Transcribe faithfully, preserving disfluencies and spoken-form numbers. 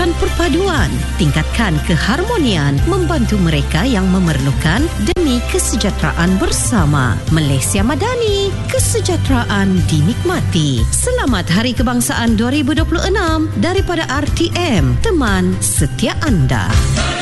dan perpaduan, tingkatkan keharmonian, membantu mereka yang memerlukan demi kesejahteraan bersama. Malaysia Madani, kesejahteraan dinikmati. Selamat Hari Kebangsaan dua ribu dua puluh enam daripada R T M, teman setia anda.